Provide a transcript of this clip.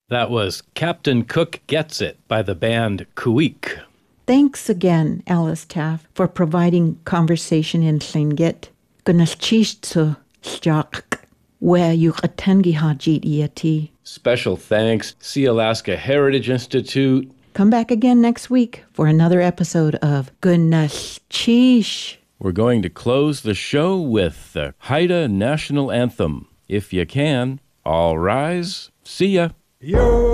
That was Captain Cook Gets It by the band Kuik. Thanks again, Alice Taff, for providing conversation in Tlingit. Gunaschish Stjak, where you atengi hajit iati. Special thanks, Sea Alaska Heritage Institute. Come back again next week for another episode of Gunaschish. We're going to close the show with the Haida National Anthem. If you can, all rise. See ya. Yo!